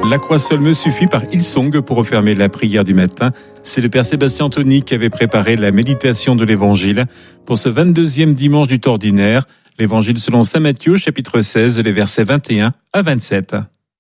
La croix seule me suffit par Hillsong pour refermer la prière du matin. C'est le Père Sébastien Anthony qui avait préparé la méditation de l'Évangile pour ce 22e dimanche du temps ordinaire. L'Évangile selon saint Matthieu, chapitre 16, les versets 21 à 27.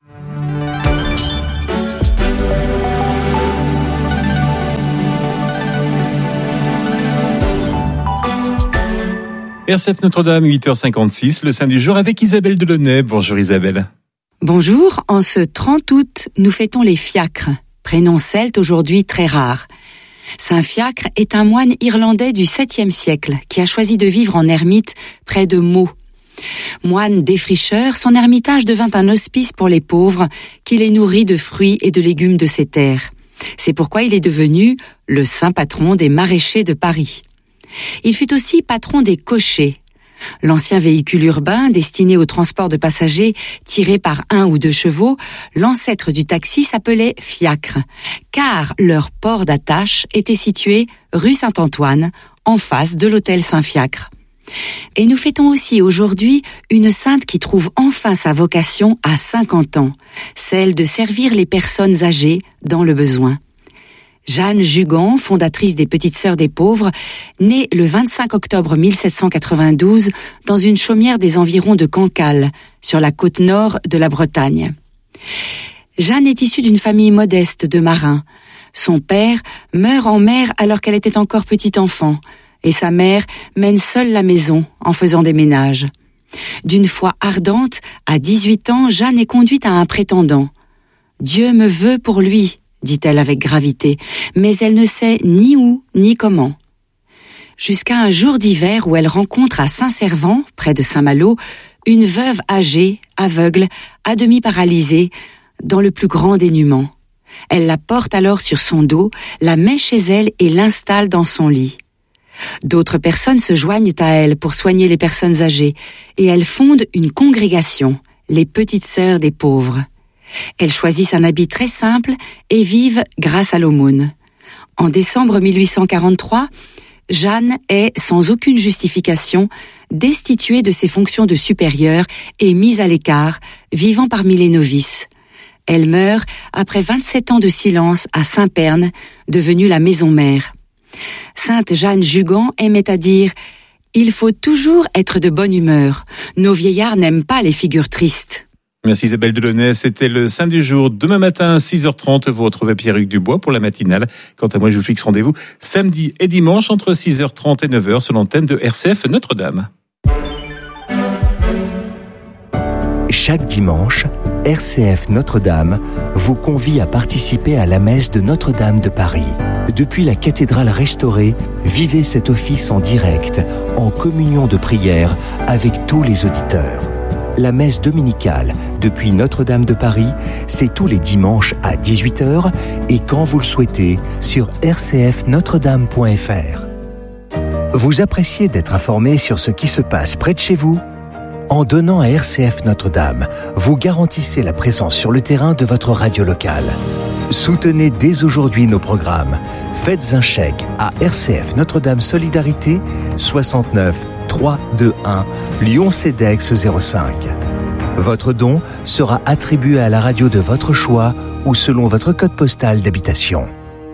RCF Notre-Dame, 8h56, le Saint du jour avec Isabelle Delaunay. Bonjour Isabelle. Bonjour, en ce 30 août, nous fêtons les fiacres, prénom celte aujourd'hui très rare. Saint Fiacre est un moine irlandais du 7e siècle qui a choisi de vivre en ermite près de Meaux. Moine défricheur, son ermitage devint un hospice pour les pauvres qui les nourrit de fruits et de légumes de ses terres. C'est pourquoi il est devenu le saint patron des maraîchers de Paris. Il fut aussi patron des cochers. L'ancien véhicule urbain destiné au transport de passagers tiré par 1 ou 2 chevaux, l'ancêtre du taxi s'appelait fiacre, car leur port d'attache était situé rue Saint-Antoine, en face de l'hôtel Saint-Fiacre. Et nous fêtons aussi aujourd'hui une sainte qui trouve enfin sa vocation à 50 ans, celle de servir les personnes âgées dans le besoin. Jeanne Jugan, fondatrice des Petites Sœurs des Pauvres, née le 25 octobre 1792 dans une chaumière des environs de Cancale, sur la côte nord de la Bretagne. Jeanne est issue d'une famille modeste de marins. Son père meurt en mer alors qu'elle était encore petite enfant, et sa mère mène seule la maison en faisant des ménages. D'une foi ardente, à 18 ans, Jeanne est conduite à un prétendant. « Dieu me veut pour lui », dit-elle avec gravité, mais elle ne sait ni où ni comment. Jusqu'à un jour d'hiver où elle rencontre à Saint-Servant, près de Saint-Malo, une veuve âgée, aveugle, à demi paralysée, dans le plus grand dénuement. Elle la porte alors sur son dos, la met chez elle et l'installe dans son lit. D'autres personnes se joignent à elle pour soigner les personnes âgées, et elles fondent une congrégation, les Petites Sœurs des Pauvres. Elles choisissent un habit très simple et vivent grâce à l'aumône. En décembre 1843, Jeanne est, sans aucune justification, destituée de ses fonctions de supérieure et mise à l'écart, vivant parmi les novices. Elle meurt après 27 ans de silence à Saint-Pern, devenue la maison mère. Sainte Jeanne Jugan aimait à dire « Il faut toujours être de bonne humeur. Nos vieillards n'aiment pas les figures tristes. » Merci Isabelle Delaunay, c'était le Saint du jour. Demain matin, 6h30, vous retrouvez Pierre-Hugues Dubois pour la matinale. Quant à moi, je vous fixe rendez-vous samedi et dimanche entre 6h30 et 9h sur l'antenne de RCF Notre-Dame. Chaque dimanche, RCF Notre-Dame vous convie à participer à la messe de Notre-Dame de Paris. Depuis la cathédrale restaurée, vivez cet office en direct, en communion de prière avec tous les auditeurs. La messe dominicale depuis Notre-Dame de Paris, c'est tous les dimanches à 18h et quand vous le souhaitez sur rcfnotredame.fr. Vous appréciez d'être informé sur ce qui se passe près de chez vous ? En donnant à RCF Notre-Dame, vous garantissez la présence sur le terrain de votre radio locale. Soutenez dès aujourd'hui nos programmes. Faites un chèque à RCF Notre-Dame Solidarité 69 321 Lyon-Cedex 05. Votre don sera attribué à la radio de votre choix ou selon votre code postal d'habitation.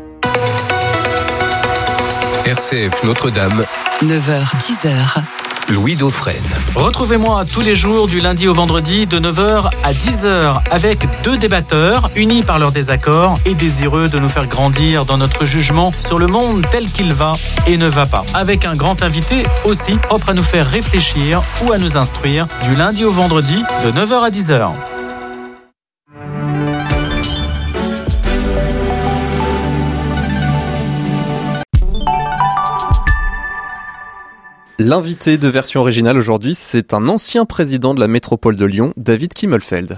RCF Notre-Dame, 9h-10h. Louis Dauphren. Retrouvez-moi tous les jours du lundi au vendredi de 9h à 10h avec 2 débatteurs unis par leurs désaccords et désireux de nous faire grandir dans notre jugement sur le monde tel qu'il va et ne va pas. Avec un grand invité aussi propre à nous faire réfléchir ou à nous instruire du lundi au vendredi de 9h à 10h. L'invité de Version Originale aujourd'hui, c'est un ancien président de la métropole de Lyon, David Kimmelfeld.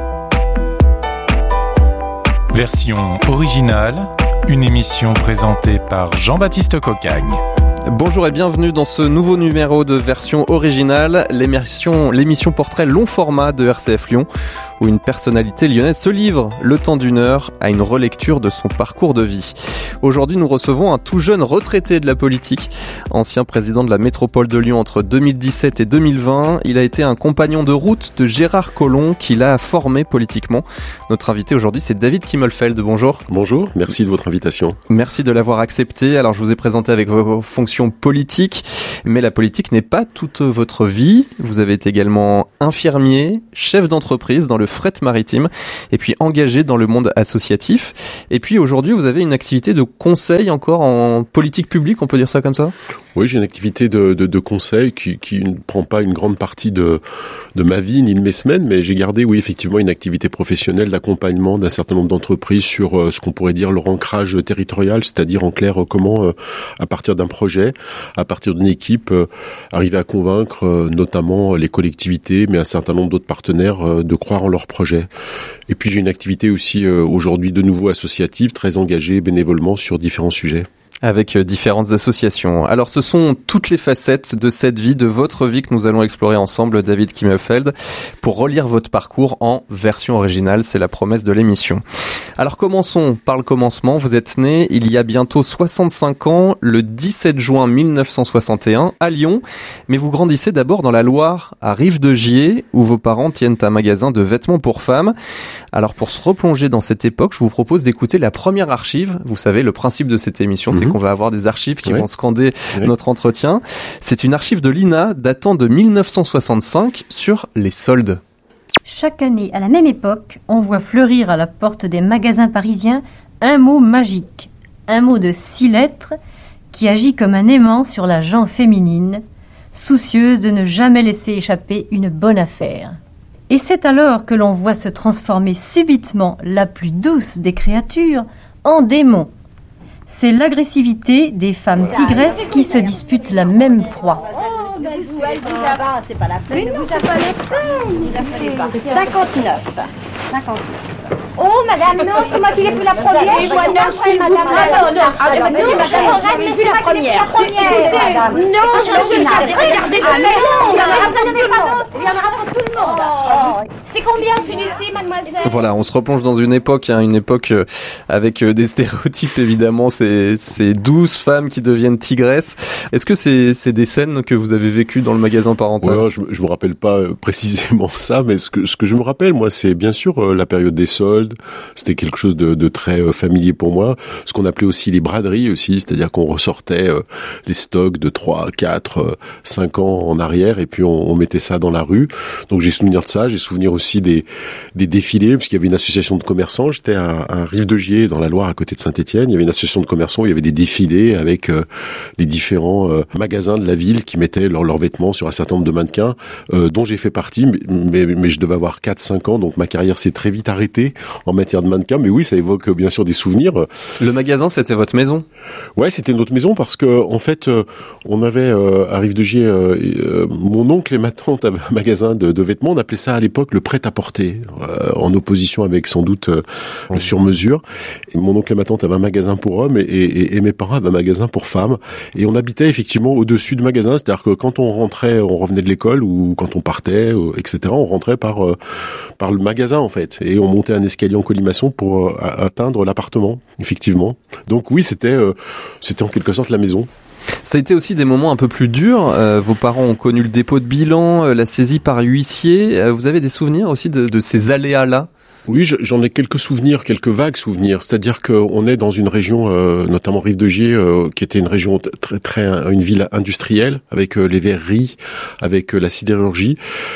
Version Originale, une émission présentée par Jean-Baptiste Cocagne. Bonjour et bienvenue dans ce nouveau numéro de Version Originale, l'émission portrait long format de RCF Lyon. où une personnalité lyonnaise se livre le temps d'une heure à une relecture de son parcours de vie. Aujourd'hui, nous recevons un tout jeune retraité de la politique, ancien président de la métropole de Lyon entre 2017 et 2020. Il a été un compagnon de route de Gérard Collomb qui l'a formé politiquement. Notre invité aujourd'hui, c'est David Kimmelfeld. Bonjour. Bonjour, merci de votre invitation. Merci de l'avoir accepté. Alors, je vous ai présenté avec vos fonctions politiques, mais la politique n'est pas toute votre vie. Vous avez été également infirmier, chef d'entreprise dans le fret maritime, et puis engagé dans le monde associatif. Et puis aujourd'hui, vous avez une activité de conseil encore en politique publique, on peut dire ça comme ça ? Oui, j'ai une activité de conseil qui ne prend pas une grande partie de ma vie ni de mes semaines, mais j'ai gardé, oui, effectivement, une activité professionnelle d'accompagnement d'un certain nombre d'entreprises sur ce qu'on pourrait dire leur ancrage territorial, c'est-à-dire en clair comment, à partir d'un projet, à partir d'une équipe, arriver à convaincre notamment les collectivités, mais un certain nombre d'autres partenaires de croire en leur projet. Et puis j'ai une activité aussi aujourd'hui de nouveau associative, très engagée bénévolement sur différents sujets. Avec différentes associations. Alors ce sont toutes les facettes de cette vie, de votre vie que nous allons explorer ensemble, David Kimmelfeld, pour relire votre parcours en version originale, c'est la promesse de l'émission. Alors commençons par le commencement, vous êtes né il y a bientôt 65 ans, le 17 juin 1961, à Lyon, mais vous grandissez d'abord dans la Loire, à Rive-de-Gier, où vos parents tiennent un magasin de vêtements pour femmes. Alors pour se replonger dans cette époque, je vous propose d'écouter la première archive. Vous savez, le principe de cette émission, c'est qu'on va avoir des archives qui vont scander notre entretien. C'est une archive de l'INA datant de 1965 sur les soldes. Chaque année, à la même époque, on voit fleurir à la porte des magasins parisiens un mot magique, un mot de 6 lettres qui agit comme un aimant sur la gent féminine, soucieuse de ne jamais laisser échapper une bonne affaire. Et c'est alors que l'on voit se transformer subitement la plus douce des créatures en démon. C'est l'agressivité des femmes tigresses qui se disputent la même proie. C'est pas la peine. Vous appelez pas. 59. Oh, madame, non, c'est moi qui l'ai pris la première. Je suis après, madame. Non, je regrette, mais c'est moi qui l'ai pris la première. Non, je suis après. Regardez comme il y en aura pour tout le monde. C'est combien celui-ci, mademoiselle ? Voilà, on se replonge dans une époque avec des stéréotypes évidemment, ces douces femmes qui deviennent tigresses. Est-ce que c'est des scènes que vous avez vécues dans le magasin parental ? Ouais, je me rappelle pas précisément ça, mais ce que je me rappelle, moi, c'est bien sûr la période des soldes. C'était quelque chose de très familier pour moi. Ce qu'on appelait aussi les braderies aussi, c'est-à-dire qu'on ressortait les stocks de 3, 4, 5 ans en arrière et puis on mettait ça dans la rue. Donc j'ai souvenir de ça, j'ai souvenir aussi des défilés, parce qu'il y avait une association de commerçants. J'étais à Rive-de-Gier, dans la Loire, à côté de Saint-Étienne. Il y avait une association de commerçants où il y avait des défilés avec les différents magasins de la ville qui mettaient leurs vêtements sur un certain nombre de mannequins, dont j'ai fait partie, mais je devais avoir 4-5 ans, donc ma carrière s'est très vite arrêtée en matière de mannequin. Mais oui, ça évoque bien sûr des souvenirs. Le magasin, c'était votre maison ? Ouais, c'était notre maison parce que en fait, on avait à Rive-de-Gier, mon oncle et ma tante avaient un magasin de vêtements. On appelait ça à l'époque le prêt-à-porter, en opposition avec sans doute le sur-mesure. Et mon oncle et ma tante avaient un magasin pour hommes et mes parents avaient un magasin pour femmes. Et on habitait effectivement au-dessus du magasin, c'est-à-dire que quand on rentrait, on revenait de l'école ou quand on partait, etc., on rentrait par le magasin en fait. Et on montait un escalier en colimaçon pour atteindre l'appartement, effectivement. Donc oui, c'était en quelque sorte la maison. Ça a été aussi des moments un peu plus durs. Vos parents ont connu le dépôt de bilan, la saisie par huissier. Vous avez des souvenirs aussi de ces aléas-là ? Oui, j'en ai quelques souvenirs, quelques vagues souvenirs. C'est-à-dire qu'on est dans une région, notamment Rive-de-Gier, qui était une région une ville industrielle, avec les verreries, avec la sidérurgie,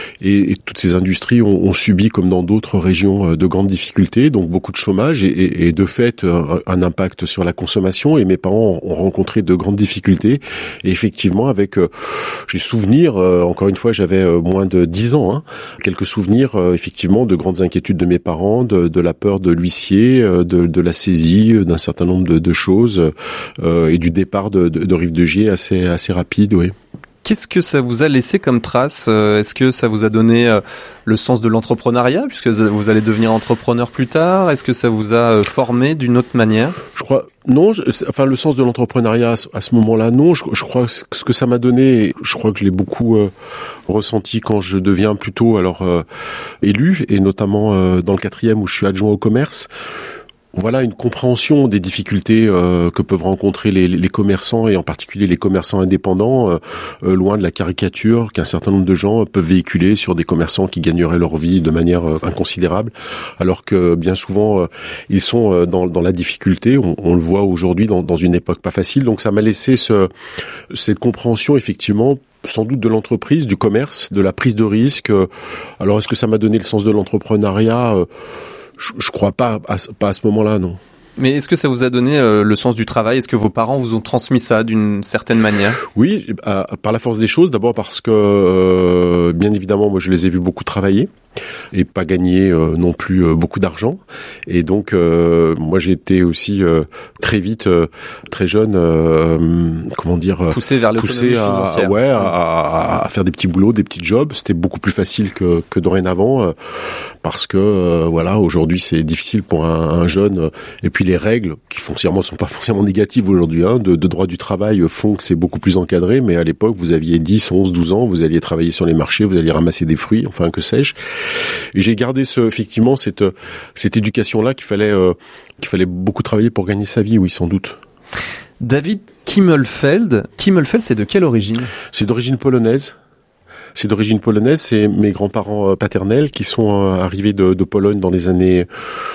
et toutes ces industries ont subi, comme dans d'autres régions, de grandes difficultés, donc beaucoup de chômage et de fait un impact sur la consommation. Et mes parents ont rencontré de grandes difficultés. Et effectivement, j'ai souvenir, encore une fois, j'avais moins de 10 ans, quelques souvenirs effectivement de grandes inquiétudes de mes parents. De la peur de l'huissier, de la saisie d'un certain nombre de choses et du départ de Rive-de-Gier assez rapide, oui. Qu'est-ce que ça vous a laissé comme trace ? Est-ce que ça vous a donné le sens de l'entrepreneuriat, puisque vous allez devenir entrepreneur plus tard ? Est-ce que ça vous a formé d'une autre manière ? Je crois, non, le sens de l'entrepreneuriat à ce moment-là, non. Je crois que ce que ça m'a donné, je crois que je l'ai beaucoup ressenti quand je deviens plutôt élu, et notamment dans le 4e où je suis adjoint au commerce. Voilà, une compréhension des difficultés que peuvent rencontrer les commerçants, et en particulier les commerçants indépendants, loin de la caricature qu'un certain nombre de gens peuvent véhiculer sur des commerçants qui gagneraient leur vie de manière inconsidérable, alors que bien souvent ils sont dans la difficulté. On le voit aujourd'hui dans une époque pas facile. Donc ça m'a laissé cette compréhension, effectivement, sans doute de l'entreprise, du commerce, de la prise de risque. Alors est-ce que ça m'a donné le sens de l'entrepreneuriat ? Je crois pas à ce moment-là, non. Mais est-ce que ça vous a donné le sens du travail ? Est-ce que vos parents vous ont transmis ça d'une certaine manière ? Oui, par la force des choses. D'abord parce que, bien évidemment, moi je les ai vus beaucoup travailler et pas gagner non plus beaucoup d'argent. Et donc, moi j'ai été aussi très vite, très jeune, poussé vers l'autonomie financière. À faire des petits boulots, des petits jobs. C'était beaucoup plus facile que dorénavant, parce que aujourd'hui c'est difficile pour un jeune. Et puis les règles, qui foncièrement sont pas forcément négatives aujourd'hui, de droit du travail, font que c'est beaucoup plus encadré. Mais à l'époque, vous aviez 10, 11, 12 ans, vous alliez travailler sur les marchés, vous alliez ramasser des fruits, enfin que sais-je. Et j'ai gardé effectivement cette éducation-là qu'il fallait beaucoup travailler pour gagner sa vie, oui, sans doute. David Kimmelfeld, c'est de quelle origine ? C'est d'origine polonaise. C'est mes grands-parents paternels qui sont arrivés de Pologne dans les années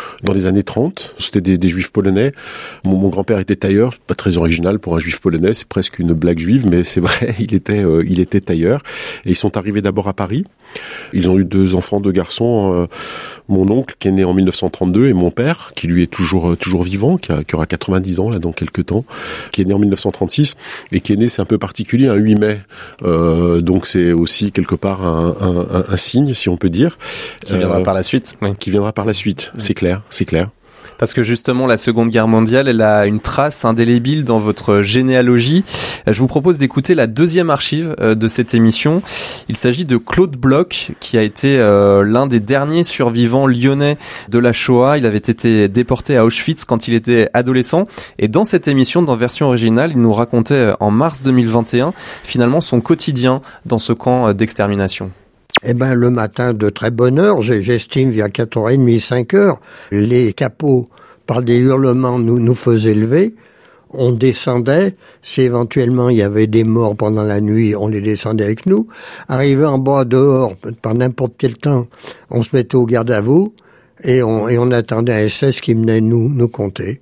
30. C'était des juifs polonais. Mon grand-père était tailleur, pas très original pour un juif polonais, c'est presque une blague juive, mais c'est vrai, il était tailleur. Et ils sont arrivés d'abord à Paris. Ils ont eu 2 enfants, 2 garçons. Mon oncle qui est né en 1932 et mon père qui lui est toujours vivant, qui aura 90 ans là dans quelques temps, qui est né en 1936 et qui est né, c'est un peu particulier, un 8 mai. Donc c'est aussi quelque part un signe, si on peut dire. Qui viendra par la suite. Oui. Qui viendra par la suite, c'est clair. Parce que justement, la Seconde Guerre mondiale, elle a une trace indélébile dans votre généalogie. Je vous propose d'écouter la 2e archive de cette émission. Il s'agit de Claude Bloch, qui a été l'un des derniers survivants lyonnais de la Shoah. Il avait été déporté à Auschwitz quand il était adolescent. Et dans cette émission, dans version originale, il nous racontait en mars 2021, finalement, son quotidien dans ce camp d'extermination. Le matin, de très bonne heure, j'estime vers 4h30, 5h, les capots, par des hurlements, nous faisaient lever. On descendait. Si éventuellement il y avait des morts pendant la nuit, on les descendait avec nous. Arrivé en bas, dehors, par n'importe quel temps, on se mettait au garde à vous et on attendait un SS qui venait nous compter.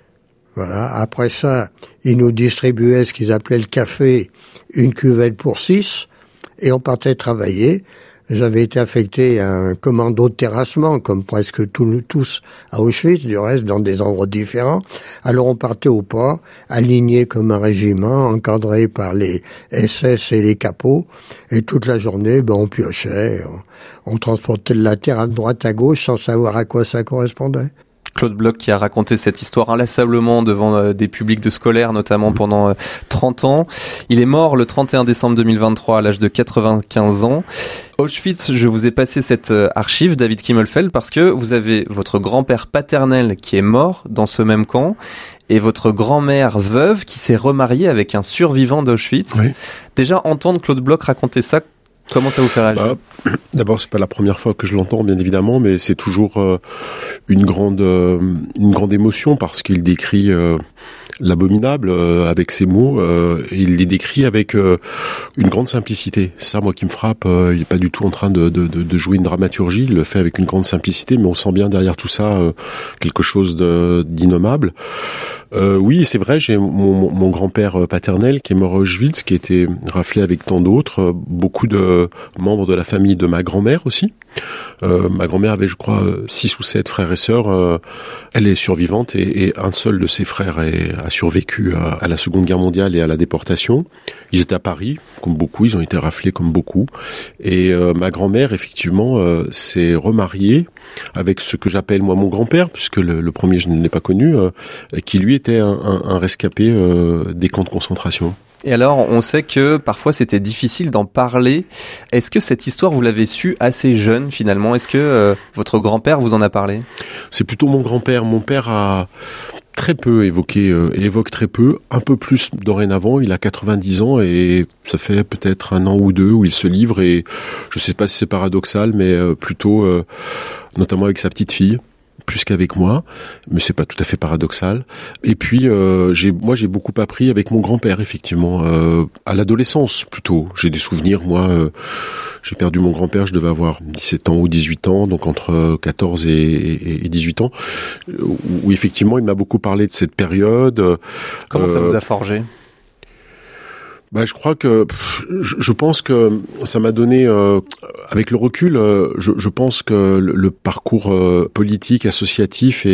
Voilà. Après ça, ils nous distribuaient ce qu'ils appelaient le café, une cuvette pour 6. Et on partait travailler. J'avais été affecté à un commando de terrassement, comme presque tous à Auschwitz, du reste, dans des endroits différents. Alors on partait au pas, aligné comme un régiment, encadré par les SS et les capots. Et toute la journée, on piochait, on transportait de la terre à droite, à gauche, sans savoir à quoi ça correspondait. Claude Bloch qui a raconté cette histoire inlassablement devant des publics de scolaires, notamment pendant 30 ans. Il est mort le 31 décembre 2023 à l'âge de 95 ans. Auschwitz, je vous ai passé cette archive, David Kimmelfeld, parce que vous avez votre grand-père paternel qui est mort dans ce même camp et votre grand-mère veuve qui s'est remariée avec un survivant d'Auschwitz. Oui. Déjà, entendre Claude Bloch raconter ça, comment ça vous fait réagir ? D'abord, c'est pas la première fois que je l'entends, bien évidemment, mais c'est toujours une grande émotion parce qu'il décrit l'abominable avec ses mots. Et il les décrit avec une grande simplicité. C'est ça, moi, qui me frappe. Il n'est pas du tout en train de jouer une dramaturgie. Il le fait avec une grande simplicité, mais on sent bien derrière tout ça quelque chose d'innommable. Oui, c'est vrai, j'ai mon grand-père paternel qui est mort à Auschwitz, qui était raflé avec tant d'autres, beaucoup de membres de la famille de ma grand-mère aussi. Ma grand-mère avait, je crois, 6 ou 7 frères et sœurs. Elle est survivante et un seul de ses frères a survécu à la Seconde Guerre mondiale et à la déportation. Ils étaient à Paris, comme beaucoup, ils ont été raflés comme beaucoup. Et ma grand-mère, effectivement, s'est remariée avec ce que j'appelle, moi, mon grand-père, puisque le premier, je ne l'ai pas connu, qui lui était un rescapé des camps de concentration. Et alors, on sait que parfois c'était difficile d'en parler. Est-ce que cette histoire, vous l'avez su assez jeune finalement ? Est-ce que votre grand-père vous en a parlé ? C'est plutôt mon grand-père. Mon père a très peu évoque très peu, un peu plus dorénavant. Il a 90 ans et ça fait peut-être 1 an ou 2 où il se livre, et je sais pas si c'est paradoxal, mais plutôt notamment avec sa petite fille, plus qu'avec moi, mais c'est pas tout à fait paradoxal. Et puis j'ai beaucoup appris avec mon grand-père, effectivement, à l'adolescence plutôt. J'ai des souvenirs, moi, j'ai perdu mon grand-père, je devais avoir 17 ans ou 18 ans, donc entre 14 et 18 ans, où effectivement il m'a beaucoup parlé de cette période. Comment ça vous a forgé ? Je crois que je pense que ça m'a donné, avec le recul, je pense que le parcours politique, associatif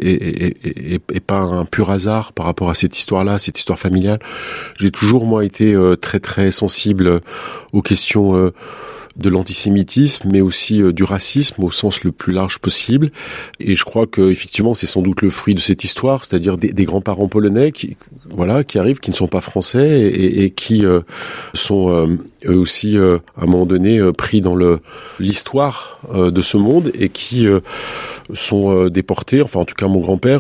est pas un pur hasard par rapport à cette histoire-là, cette histoire familiale. J'ai toujours, moi, été très très sensible aux questions de l'antisémitisme, mais aussi du racisme au sens le plus large possible. Et je crois que effectivement, c'est sans doute le fruit de cette histoire, c'est-à-dire des grands-parents polonais qui arrivent, qui ne sont pas français et qui sont eux aussi à un moment donné pris dans l'histoire de ce monde et qui sont déportés. Enfin, en tout cas, mon grand-père.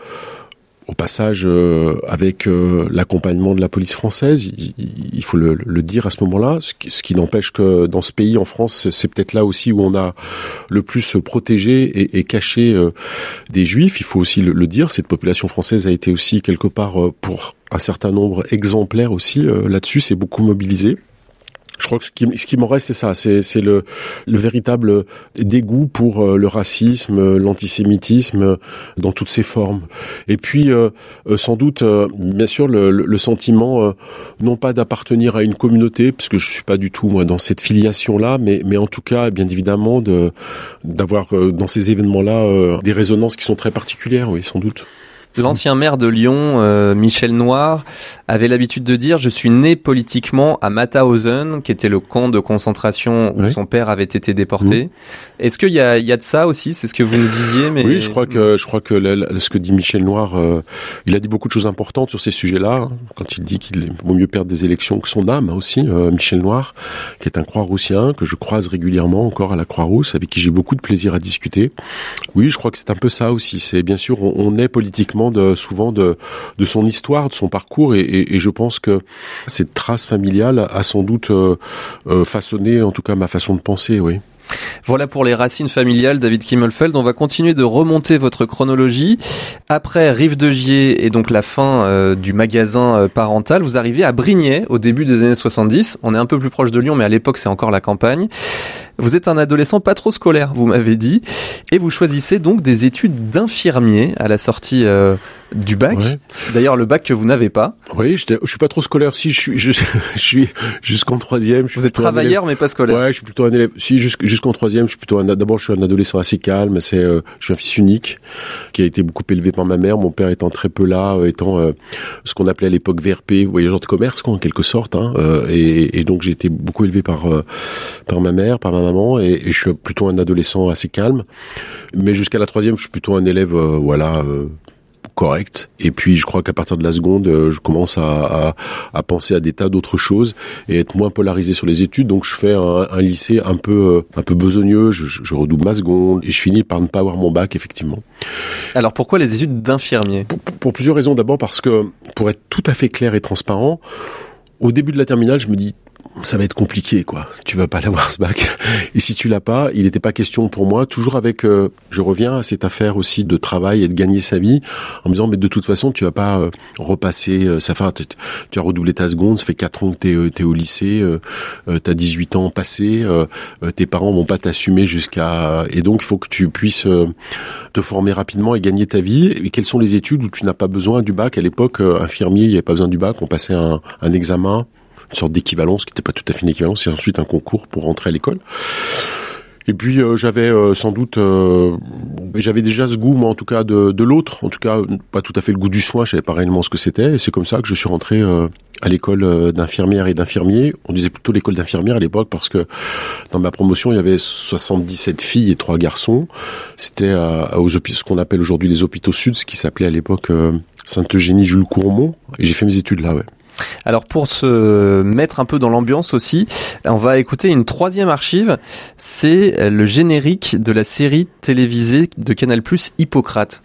Au passage, avec l'accompagnement de la police française, il faut le dire à ce moment-là, ce qui n'empêche que dans ce pays, en France, c'est peut-être là aussi où on a le plus protégé et caché des Juifs. Il faut aussi le dire, cette population française a été aussi quelque part, pour un certain nombre exemplaire aussi, là-dessus, c'est beaucoup mobilisé. Je crois que ce qui m'en reste, c'est ça, c'est le véritable dégoût pour le racisme, l'antisémitisme dans toutes ses formes. Et puis, sans doute, bien sûr, le sentiment, non pas d'appartenir à une communauté, parce que je suis pas du tout, moi, dans cette filiation-là, mais en tout cas, bien évidemment, d'avoir dans ces événements-là des résonances qui sont très particulières, oui, sans doute. L'ancien maire de Lyon, Michel Noir, avait l'habitude de dire « Je suis né politiquement à Mauthausen, qui était le camp de concentration où son père avait été déporté. » Est-ce qu'il y a de ça aussi ? C'est ce que vous nous disiez, mais... Oui, je crois que ce que dit Michel Noir, il a dit beaucoup de choses importantes sur ces sujets-là, hein, quand il dit qu'il vaut mieux perdre des élections que son âme aussi, Michel Noir, qui est un Croix-Roussien, que je croise régulièrement encore à la Croix-Rousse, avec qui j'ai beaucoup de plaisir à discuter. Oui, je crois que c'est un peu ça aussi. C'est bien sûr, on est politiquement souvent de son histoire, de son parcours, et je pense que cette trace familiale a sans doute façonné, en tout cas, ma façon de penser, oui. Voilà pour les racines familiales, David Kimmelfeld. On va continuer de remonter votre chronologie. Après Rive de Gier et donc la fin du magasin parental, vous arrivez à Brignais au début des années 70. On est un peu plus proche de Lyon, mais à l'époque c'est encore la campagne. Vous êtes un adolescent pas trop scolaire, vous m'avez dit, et vous choisissez donc des études d'infirmier à la sortie du bac. Ouais. D'ailleurs, le bac que vous n'avez pas. Oui, je suis pas trop scolaire. Si, je suis jusqu'en 3e. Vous êtes travailleur, mais pas scolaire. Ouais, je suis plutôt un élève. Si, jusqu'en 3e, je suis plutôt d'abord, je suis un adolescent assez calme. Je suis un fils unique, qui a été beaucoup élevé par ma mère. Mon père étant très peu là, étant ce qu'on appelait à l'époque VRP, voyageur de commerce, quoi, en quelque sorte, hein. Et donc, j'ai été beaucoup élevé par ma mère, par ma maman, et je suis plutôt un adolescent assez calme. Mais jusqu'à la 3e, je suis plutôt un élève, correct. Et puis je crois qu'à partir de la seconde, je commence à penser à des tas d'autres choses et être moins polarisé sur les études. Donc je fais un lycée un peu besogneux. Je redouble ma seconde et je finis par ne pas avoir mon bac, effectivement. Alors pourquoi les études d'infirmier ? Pour plusieurs raisons. D'abord parce que, pour être tout à fait clair et transparent, au début de la terminale, je me dis, ça va être compliqué, quoi. Tu vas pas l'avoir, ce bac. Et si tu l'as pas, il n'était pas question pour moi, toujours avec, je reviens à cette affaire aussi de travail et de gagner sa vie, en me disant, mais de toute façon, tu vas pas repasser, tu as redoublé ta seconde, ça fait 4 ans que t'es au lycée, t'as 18 ans passés, tes parents vont pas t'assumer et donc il faut que tu puisses te former rapidement et gagner ta vie. Et quelles sont les études où tu n'as pas besoin du bac? À l'époque, infirmier, il n'y avait pas besoin du bac, on passait un examen, une sorte d'équivalence qui n'était pas tout à fait une équivalence, et ensuite un concours pour rentrer à l'école. Et puis j'avais sans doute, j'avais déjà ce goût, moi en tout cas de l'autre, en tout cas pas tout à fait le goût du soin, je savais pas réellement ce que c'était, et c'est comme ça que je suis rentré à l'école d'infirmière et d'infirmiers. On disait plutôt l'école d'infirmière à l'époque parce que dans ma promotion il y avait 77 filles et 3 garçons. C'était ce qu'on appelle aujourd'hui les hôpitaux sud, ce qui s'appelait à l'époque Sainte-Eugénie Jules Courmont, et j'ai fait mes études là, ouais. Alors pour se mettre un peu dans l'ambiance aussi, on va écouter une troisième archive. C'est le générique de la série télévisée de Canal+, Hippocrate.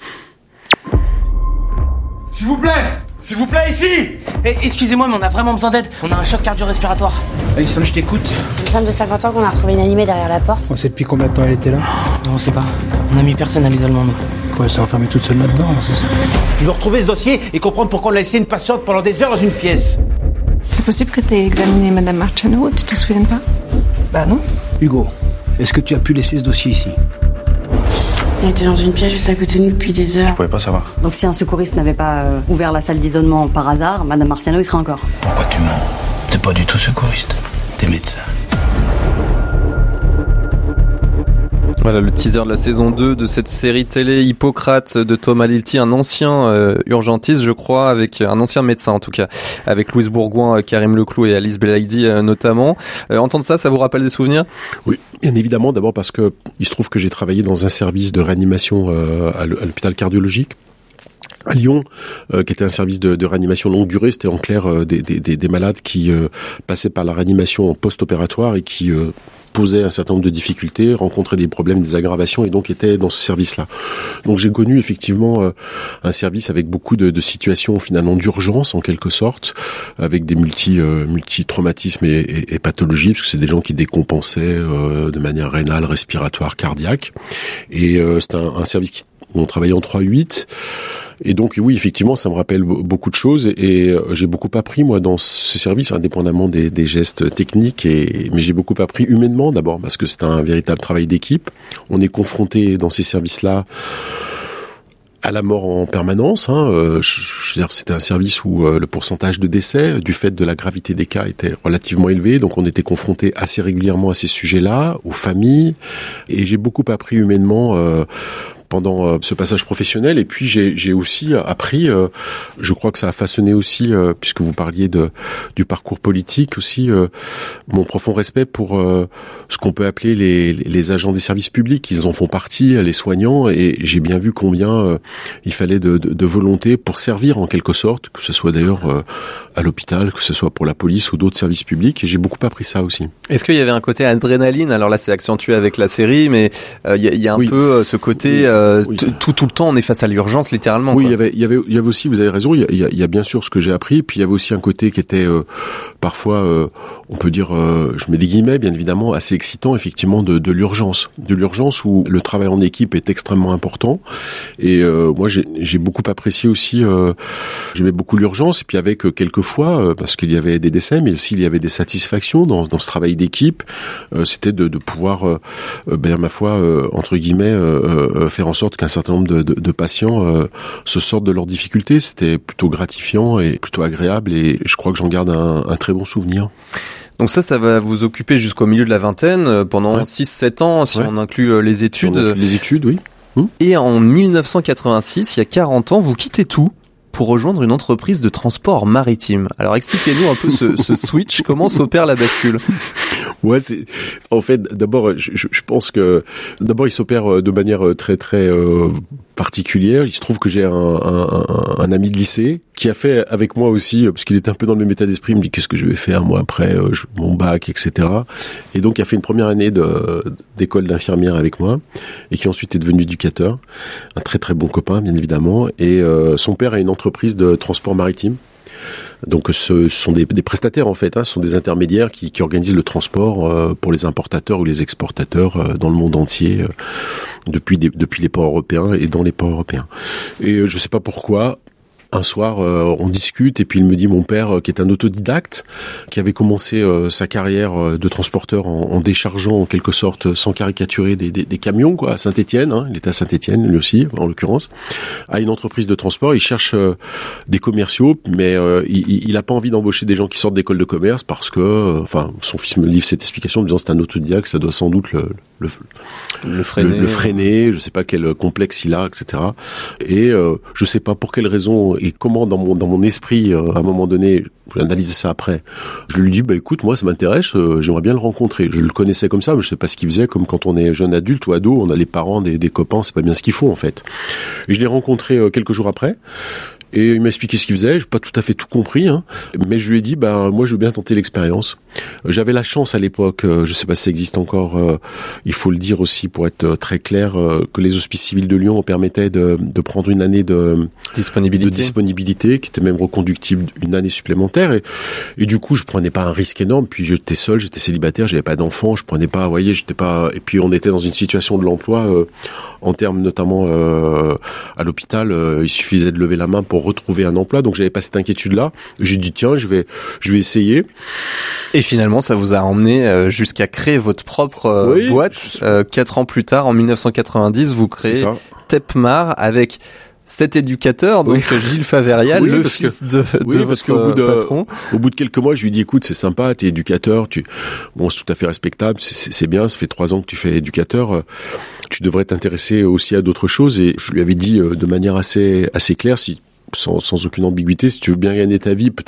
S'il vous plaît, ici. Excusez-moi, mais on a vraiment besoin d'aide. On a un choc cardio-respiratoire. Alison, je t'écoute. C'est une femme de 50 ans qu'on a retrouvée inanimée derrière la porte. On sait depuis combien de temps elle était là? Non, on sait pas. On a mis personne à l'isolement, nous. Quoi, elle s'est enfermée toute seule là-dedans, c'est ça? Je dois retrouver ce dossier et comprendre pourquoi on a laissé une patiente pendant des heures dans une pièce. C'est possible que t'aies examiné Madame Marciano, tu t'en souviens pas? Bah non. Hugo, est-ce que tu as pu laisser ce dossier ici? Elle était dans une pièce juste à côté de nous depuis des heures. Je pouvais pas savoir. Donc si un secouriste n'avait pas ouvert la salle d'isolement par hasard, Madame Marciano y serait encore. Pourquoi tu mens? T'es pas du tout secouriste. T'es médecin. Voilà le teaser de la saison 2 de cette série télé Hippocrate de Thomas Lilti, un ancien urgentiste, je crois, avec un ancien médecin en tout cas, avec Louise Bourgoin, Karim Leclou et Alice Belaïdi notamment. Entendre ça vous rappelle des souvenirs? Oui, bien évidemment, d'abord parce que il se trouve que j'ai travaillé dans un service de réanimation à l'hôpital cardiologique à Lyon, qui était un service de réanimation longue durée. C'était en clair des malades qui passaient par la réanimation post-opératoire et qui posaient un certain nombre de difficultés, rencontraient des problèmes, des aggravations, et donc étaient dans ce service-là. Donc j'ai connu effectivement un service avec beaucoup de situations finalement d'urgence en quelque sorte, avec des multi-traumatismes et pathologies, parce que c'est des gens qui décompensaient de manière rénale, respiratoire, cardiaque. Et c'est un service où on travaillait en 3-8. Et donc oui, effectivement, ça me rappelle beaucoup de choses et j'ai beaucoup appris moi dans ce service, indépendamment des gestes techniques, mais j'ai beaucoup appris humainement d'abord parce que c'est un véritable travail d'équipe. On est confronté dans ces services-là à la mort en permanence. Je veux dire, c'était un service où le pourcentage de décès, du fait de la gravité des cas, était relativement élevé. Donc on était confronté assez régulièrement à ces sujets-là, aux familles, et j'ai beaucoup appris humainement pendant ce passage professionnel. Et puis j'ai aussi appris, je crois que ça a façonné aussi, puisque vous parliez du parcours politique aussi, mon profond respect pour ce qu'on peut appeler les agents des services publics. Ils en font partie, les soignants, et j'ai bien vu combien il fallait de volonté pour servir en quelque sorte, que ce soit d'ailleurs à l'hôpital, que ce soit pour la police ou d'autres services publics, et j'ai beaucoup appris ça aussi. Est-ce qu'il y avait un côté adrénaline? Alors là c'est accentué avec la série, mais il y a un peu ce côté tout le temps on est face à l'urgence littéralement. Oui, quoi. il y avait aussi, vous avez raison, il y a bien sûr ce que j'ai appris, puis il y avait aussi un côté qui était parfois, on peut dire, je mets des guillemets bien évidemment, assez excitant effectivement de l'urgence où le travail en équipe est extrêmement important. Et moi j'ai beaucoup apprécié aussi, j'aimais beaucoup l'urgence, et puis avec quelquefois, parce qu'il y avait des décès, mais aussi il y avait des satisfactions dans ce travail d'équipe, c'était de pouvoir, ma foi, entre guillemets, faire en sorte qu'un certain nombre de patients se sortent de leurs difficultés. C'était plutôt gratifiant et plutôt agréable, et je crois que j'en garde un très bon souvenir. Donc ça va vous occuper jusqu'au milieu de la vingtaine, pendant 6-7 ans, si on inclut les études. Les études, oui. Et en 1986, il y a 40 ans, vous quittez tout pour rejoindre une entreprise de transport maritime. Alors expliquez-nous un peu ce switch, comment s'opère la bascule? Ouais, en fait, d'abord, je pense que d'abord il s'opère de manière très très particulière. Il se trouve que j'ai un ami de lycée qui a fait avec moi aussi, parce qu'il était un peu dans le même état d'esprit. Il me dit qu'est-ce que je vais faire moi après mon bac, etc. Et donc il a fait une première année d'école d'infirmière avec moi, et qui ensuite est devenu éducateur, un très très bon copain bien évidemment. Et son père a une entreprise de transport maritime. Donc ce sont des prestataires en fait, ce sont des intermédiaires qui organisent le transport pour les importateurs ou les exportateurs dans le monde entier, depuis les ports européens et dans les ports européens. Et je sais pas pourquoi, un soir, on discute, et puis il me dit, mon père, qui est un autodidacte, qui avait commencé sa carrière de transporteur en déchargeant en quelque sorte, sans caricaturer, des camions, quoi, à Saint-Étienne, il était à Saint-Étienne lui aussi, en l'occurrence, a une entreprise de transport. Il cherche des commerciaux, mais il a pas envie d'embaucher des gens qui sortent d'école de commerce, parce que, son fils me livre cette explication en me disant, c'est un autodidacte, ça doit sans doute le freiner, je sais pas quel complexe il a, etc. Et je sais pas pour quelle raison et comment dans mon esprit, à un moment donné, j'ai analysé ça après, je lui dis, écoute, moi ça m'intéresse, j'aimerais bien le rencontrer. Je le connaissais comme ça, mais je sais pas ce qu'il faisait, comme quand on est jeune adulte ou ado, on a les parents des copains, c'est pas bien ce qu'il faut en fait. Et je l'ai rencontré quelques jours après. Et il m'a expliqué ce qu'il faisait. J'ai pas tout à fait tout compris, hein. Mais je lui ai dit, moi, je veux bien tenter l'expérience. J'avais la chance à l'époque, je sais pas si ça existe encore, il faut le dire aussi pour être très clair, que les Hospices civils de Lyon permettaient de prendre une année de disponibilité, qui était même reconductible une année supplémentaire. Et du coup, je prenais pas un risque énorme. Puis j'étais seul, j'étais célibataire, j'avais pas d'enfant, je prenais pas, j'étais pas. Et puis on était dans une situation de l'emploi, en termes notamment à l'hôpital, il suffisait de lever la main pour retrouver un emploi. Donc j'avais pas cette inquiétude-là. J'ai dit tiens, je vais essayer. Et finalement, ça vous a emmené jusqu'à créer votre propre boîte. 4 ans plus tard, en 1990, vous créez Tepmar avec cet éducateur, donc Gilles Faverial, le fils de votre patron. Au bout de quelques mois, je lui dis écoute, c'est sympa, t'es éducateur, c'est tout à fait respectable, c'est bien, ça fait 3 ans que tu fais éducateur, tu devrais t'intéresser aussi à d'autres choses. Et je lui avais dit de manière assez claire, sans aucune ambiguïté, si tu veux bien gagner ta vie, peut-être